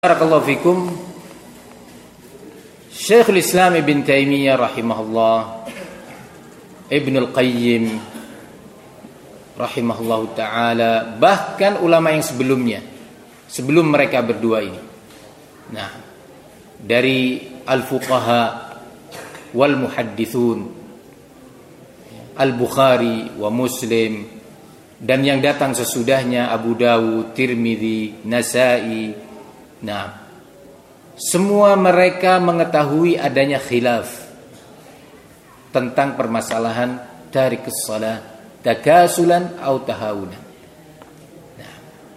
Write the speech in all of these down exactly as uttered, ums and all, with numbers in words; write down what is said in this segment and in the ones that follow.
Barakallahu fikum. Syekhul Islam Ibn Taimiyah rahimahullah, Ibnul Qayyim rahimahullahu ta'ala, bahkan ulama yang sebelumnya, sebelum mereka berdua ini, nah, dari al-fuqaha wal muhaddithun, al-Bukhari wa Muslim, dan yang datang sesudahnya Abu Dawud, Tirmidzi, Nasa'i. Nah, semua mereka mengetahui adanya khilaf tentang permasalahan tarikus shalah, takasulan atau tahawunan. Nah,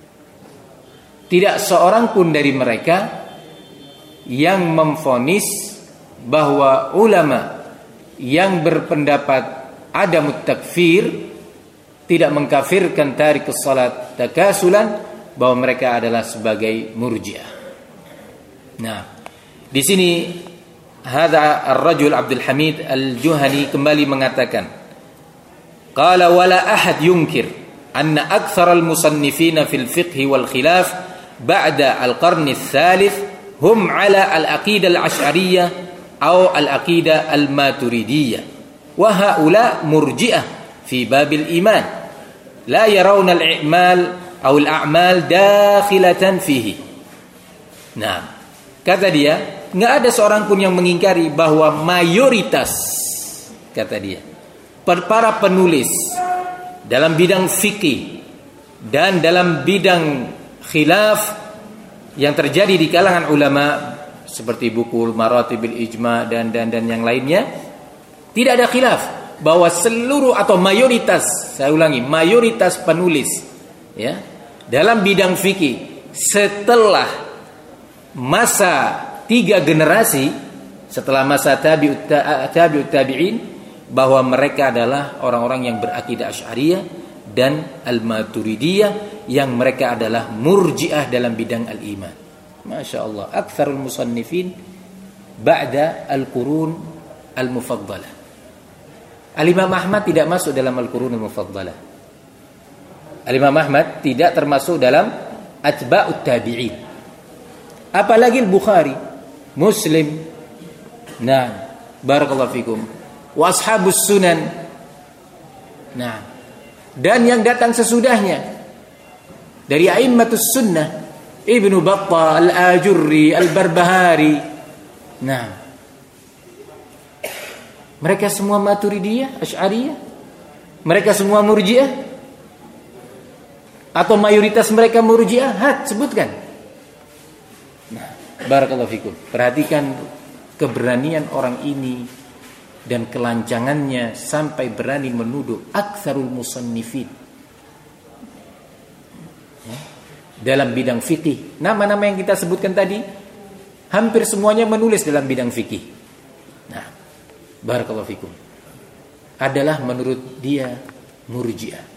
tidak seorang pun dari mereka yang memvonis bahwa ulama yang berpendapat ada takfir, tidak mengkafirkan tarikus shalah takasulan, bahwa mereka adalah sebagai murji'ah. Nah, di sini hadza ar-rajul Abdul Hamid Al-Juhani kembali mengatakan, qala wala ahad yunkir anna aktsar al-musannifin fil fiqh wal khilaf ba'da al-qarn ats-tsalits hum ala al-aqidah al-asy'ariyah aw al-aqidah al-maturidiyah wa haula murji'ah fi babil iman la yarawna al-i'mal aw al-a'mal dakhilatan fihi. Nah, kata dia, nggak ada seorang pun yang mengingkari bahwa mayoritas, kata dia, para penulis dalam bidang fikih dan dalam bidang khilaf yang terjadi di kalangan ulama seperti buku Maratibil Ijma dan dan dan yang lainnya, tidak ada khilaf bahwa seluruh atau mayoritas, saya ulangi, mayoritas penulis, ya, dalam bidang fikih setelah masa tiga generasi, setelah masa tabi'ut tabi'ut tabi'in, bahwa mereka adalah orang-orang yang berakidah Asy'ariyah dan al-Maturidiyah, yang mereka adalah murji'ah dalam bidang al-iman. Masya Allah, aktsarul musannifin ba'da al-qurun al-mufaddalah. Al-Imam Ahmad tidak masuk dalam al-qurun al-mufaddalah. Al-Imam Ahmad tidak termasuk dalam atba'ut tabi'in. Apalagi Al-Bukhari, Muslim, nah, barakallahu fikum, wa ashabus sunan, nah, dan yang datang sesudahnya dari a'immatus sunnah, Ibnu Battah, Al-Ajurri, Al-Barbahari. Nah, mereka semua Maturidiyah, Asy'ariyah, mereka semua Murji'ah, atau mayoritas mereka Murji'ah. Hat, sebutkan. Nah, barakallahu fikum. Perhatikan keberanian orang ini dan kelancangannya sampai berani menuduh aktsarul musannifin, ya, dalam bidang fikih. Nama-nama yang kita sebutkan tadi hampir semuanya menulis dalam bidang fikih. Nah, barakallahu fikum, adalah menurut dia Murji'ah.